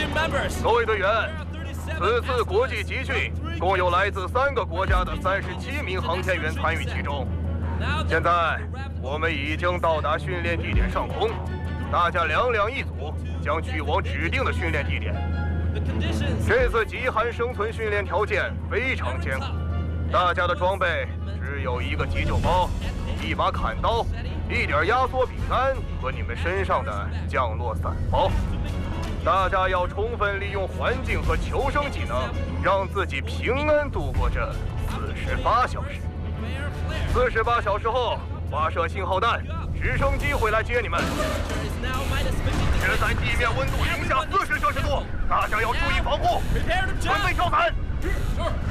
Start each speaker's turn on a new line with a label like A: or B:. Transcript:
A: 各位队员，此次国际集训共有来自3个国家的37名航天员参与其中。现在我们已经到达训练地点上空，大家2两一组，将去往指定的训练地点。这次极寒生存训练条件非常艰苦，大家的装备只有1个急救包、1把砍刀、1点压缩饼干和你们身上的降落伞包。大家要充分利用环境和求生技能，让自己平安度过这48小时。48小时后，发射信号弹，直升机会来接你们。现在地面温度零下40摄氏度，大家要注意防护，准备跳伞。